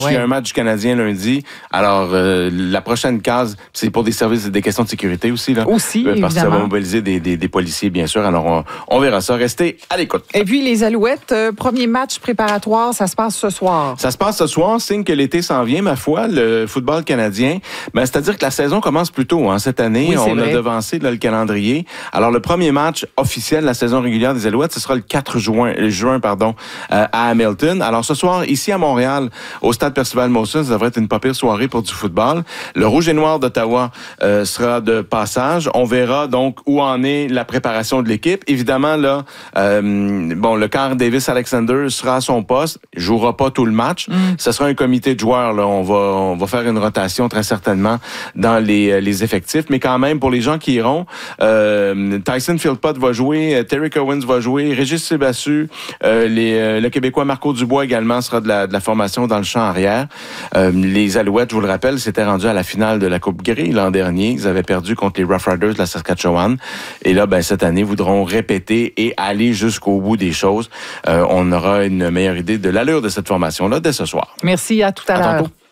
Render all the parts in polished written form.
Il y a un match du Canadien lundi. Alors, la prochaine case, c'est pour des services, des questions de sécurité aussi. Là. Aussi, parce évidemment. que ça va mobiliser des policiers, bien sûr. Alors, on verra ça. Restez à l'écoute. Et puis, les Alouettes, premier match préparatoire, ça se passe ce soir. Ça se passe ce soir, signe que l'été s'en vient, ma foi, le football canadien. Ben, c'est-à-dire que la saison commence plus tôt. Cette année, oui, on vrai. a devancé là, le calendrier. Alors, le premier match officiel de la saison régulière des Alouettes, ce sera le 4 juin, à Hamilton. Alors, ce soir, ici à Montréal, au stade Percival Molson, ça devrait être une pas pire soirée pour du football. Le Rouge et Noir d'Ottawa sera de passage. On verra donc où en est la préparation de l'équipe. Évidemment, là, le quart Davis Alexander sera à son poste. Il jouera pas tout le match. Ce sera un comité de joueurs. Là. On va faire une rotation très certainement dans les effectifs. Mais quand même, pour les gens qui iront, Tyson Philpott va jouer, Terry Owens va jouer, Régis Sébassu, le Québécois Marco Dubois également sera de la formation dans le champ arrière. Les Alouettes, je vous le rappelle, s'étaient rendus à la finale de la Coupe Grey l'an dernier. Ils avaient perdu contre les Rough Riders de la Saskatchewan. Et là, cette année, voudront répéter et aller jusqu'au bout des choses. On aura une meilleure idée de l'allure de cette formation-là dès ce soir. Merci, à tout à l'heure. Tantôt.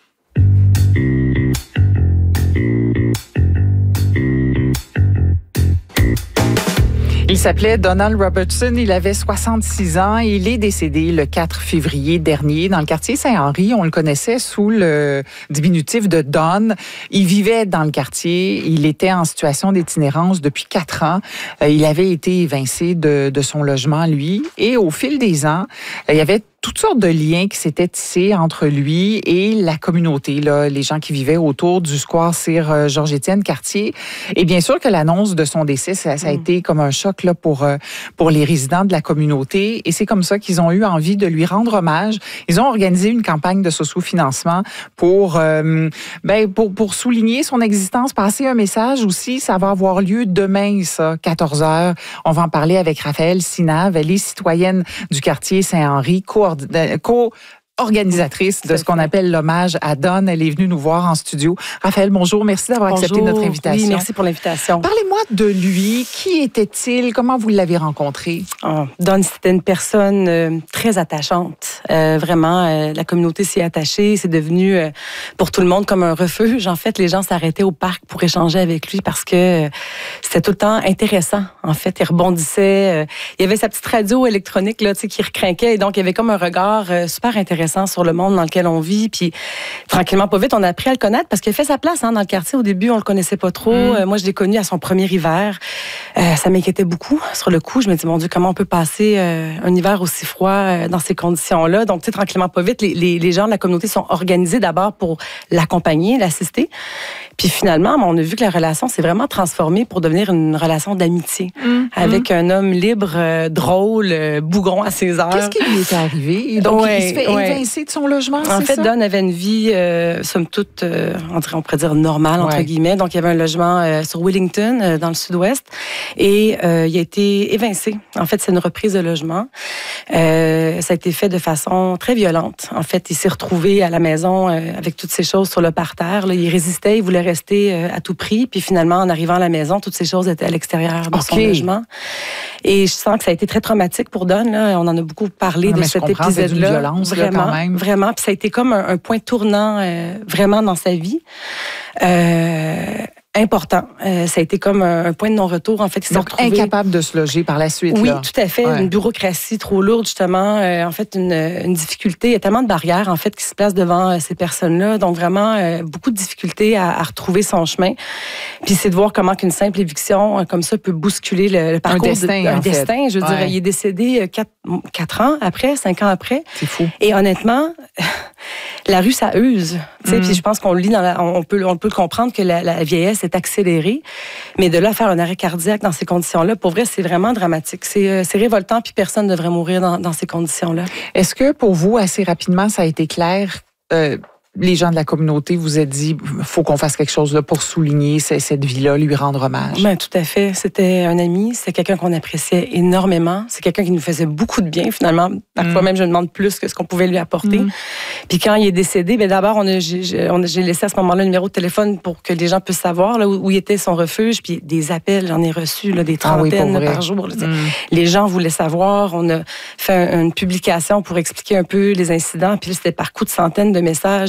Il s'appelait Donald Robertson, il avait 66 ans et il est décédé le 4 février dernier dans le quartier Saint-Henri. On le connaissait sous le diminutif de Don. Il vivait dans le quartier, il était en situation d'itinérance depuis 4 ans. Il avait été évincé de son logement, lui, et au fil des ans, il y avait toutes sortes de liens qui s'étaient tissés entre lui et la communauté, là, les gens qui vivaient autour du square Sir Georges-Étienne Cartier. Et bien sûr que l'annonce de son décès, ça a été comme un choc là, pour les résidents de la communauté. Et c'est comme ça qu'ils ont eu envie de lui rendre hommage. Ils ont organisé une campagne de socio-financement pour souligner son existence, passer un message aussi. Ça va avoir lieu demain, ça, 14h. On va en parler avec Raphaël Sinave. Elle est citoyenne du quartier Saint-Henri, co-organisatrice de ce qu'on appelle l'hommage à Don. Elle est venue nous voir en studio. Raphaël, bonjour. Merci d'avoir accepté notre invitation. Oui, merci pour l'invitation. Parlez-moi de lui. Qui était-il? Comment vous l'avez rencontré? Don, c'était une personne très attachante. Vraiment, la communauté s'y est attachée. C'est devenu pour tout le monde comme un refuge. En fait, les gens s'arrêtaient au parc pour échanger avec lui parce que c'était tout le temps intéressant. En fait, il rebondissait. Il y avait sa petite radio électronique là, qui recrinquait. Et donc, il y avait comme un regard super intéressant sur le monde dans lequel on vit. Puis, tranquillement, pas vite, on a appris à le connaître parce qu'il a fait sa place dans le quartier. Au début, on le connaissait pas trop. Moi, je l'ai connu à son premier hiver. Ça m'inquiétait beaucoup. Sur le coup, je me dis, mon Dieu, comment on peut passer un hiver aussi froid dans ces conditions-là? Donc, tu sais, tranquillement, pas vite, les gens de la communauté sont organisés d'abord pour l'accompagner, l'assister. Puis finalement, on a vu que la relation s'est vraiment transformée pour devenir une relation d'amitié avec un homme libre, drôle, bougon à ses heures. Qu'est-ce qui lui est arrivé? Donc, il se fait évincer de son logement, En fait, Don avait une vie, somme toute, on pourrait dire normale, entre guillemets. Donc, il y avait un logement sur Wellington, dans le sud-ouest, et il a été évincé. En fait, c'est une reprise de logement. Ça a été fait de façon très violente. En fait, il s'est retrouvé à la maison avec toutes ces choses sur le parterre. Là. Il résistait, il voulait rester à tout prix. Puis finalement, en arrivant à la maison, toutes ces choses étaient à l'extérieur de son logement. Et je sens que ça a été très traumatique pour Don. Là. On en a beaucoup parlé de cet épisode-là. Vraiment, quand même. Vraiment. Puis ça a été comme un point tournant vraiment dans sa vie. Important. Ça a été comme un point de non-retour. En fait, il s'est retrouvé incapable de se loger par la suite. Oui, là. tout à fait. Ouais. Une bureaucratie trop lourde, justement. En fait, une difficulté. Il y a tellement de barrières, en fait, qui se placent devant ces personnes-là. Donc, vraiment, beaucoup de difficultés à retrouver son chemin. Puis, c'est de voir comment qu'une simple éviction comme ça peut bousculer le parcours. Un destin. Je veux dire, il est décédé 4 ans après, 5 ans après. C'est fou. Et honnêtement, la rue, ça use. Puis je pense qu'on le lit on peut le comprendre que la vieillesse est accélérée. Mais de là à faire un arrêt cardiaque dans ces conditions-là, pour vrai, c'est vraiment dramatique. C'est révoltant, puis personne ne devrait mourir dans ces conditions-là. Est-ce que pour vous, assez rapidement, ça a été clair les gens de la communauté vous aient dit faut qu'on fasse quelque chose là pour souligner cette vie-là, lui rendre hommage? Ben, tout à fait. C'était un ami, c'était quelqu'un qu'on appréciait énormément. C'est quelqu'un qui nous faisait beaucoup de bien, finalement. Parfois même, je me demande plus que ce qu'on pouvait lui apporter. Puis quand il est décédé, ben d'abord, j'ai laissé à ce moment-là un numéro de téléphone pour que les gens puissent savoir là, où était son refuge. Puis des appels, j'en ai reçu là, des trentaines par jour. Là. Les gens voulaient savoir. On a fait une publication pour expliquer un peu les incidents. Puis là, c'était par coups de centaines de messages.